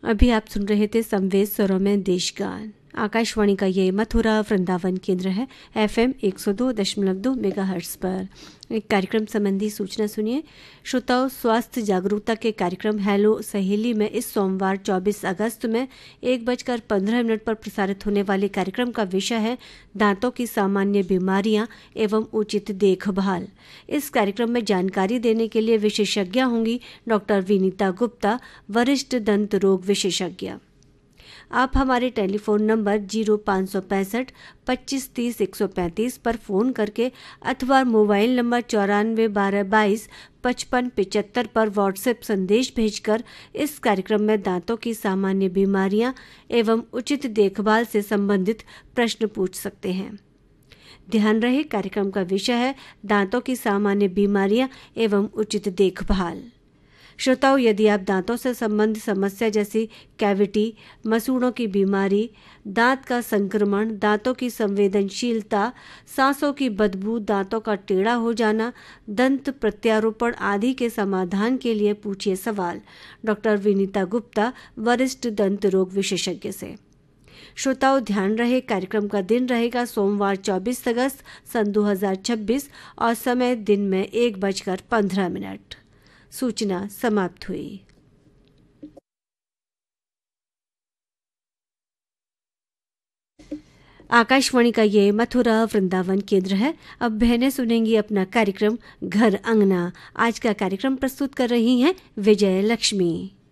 अभी आप सुन रहे थे संवेद स्वरों में देशगान। आकाशवाणी का ये मथुरा वृंदावन केंद्र है। FM 102.2 मेगाहर्ट्ज पर एक कार्यक्रम संबंधी सूचना सुनिए। श्रोताओं, स्वास्थ्य जागरूकता के कार्यक्रम हेलो सहेली में इस सोमवार 24 अगस्त में 1:15 पर प्रसारित होने वाले कार्यक्रम का विषय है दांतों की सामान्य बीमारियां एवं उचित देखभाल। इस कार्यक्रम में जानकारी देने के लिए विशेषज्ञ होंगी डॉक्टर विनीता गुप्ता, वरिष्ठ दंत रोग विशेषज्ञ। आप हमारे टेलीफोन नंबर 0565 25 30 135 पर फ़ोन करके अथवा मोबाइल नंबर 94 12 22 55 75 पर व्हाट्सएप संदेश भेजकर इस कार्यक्रम में दांतों की सामान्य बीमारियां एवं उचित देखभाल से संबंधित प्रश्न पूछ सकते हैं। ध्यान रहे, कार्यक्रम का विषय है दांतों की सामान्य बीमारियां एवं उचित देखभाल। श्रोताओं, यदि आप दांतों से संबंधित समस्या जैसी कैविटी, मसूड़ों की बीमारी, दांत का संक्रमण, दांतों की संवेदनशीलता, सांसों की बदबू, दांतों का टेढ़ा हो जाना, दंत प्रत्यारोपण आदि के समाधान के लिए पूछिए सवाल डॉक्टर विनीता गुप्ता, वरिष्ठ दंत रोग विशेषज्ञ से। श्रोताओं, ध्यान रहे, कार्यक्रम का दिन रहेगा सोमवार 24 अगस्त सन 2026 और समय दिन में 1:15। सूचना समाप्त हुई। आकाशवाणी का ये मथुरा वृंदावन केंद्र है। अब बहनें सुनेंगी अपना कार्यक्रम घर अंगना। आज का कार्यक्रम प्रस्तुत कर रही हैं विजय लक्ष्मी।